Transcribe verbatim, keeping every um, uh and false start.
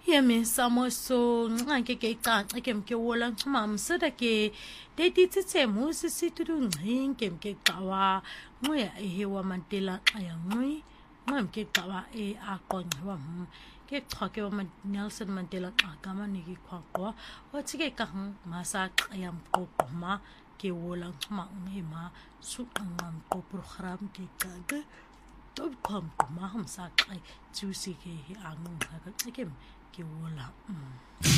Yemi samo so nganke ke icanca ke mke wola nxumam sada ke tetitsitse musi situdu ngcinke mke qawa nqoya ehewa mantela xaya nqwi nqamke qawa e aqonqwa m ke xhoke wa Nelson Mandela xagama niki khwaqwa wathi ke ka masa xaya mqoqoma ke wola nxuma ngema suqanqa mqopro khram ke qaga top kham ma hamsa xay tsusi ke anqqa ka xikem ke wola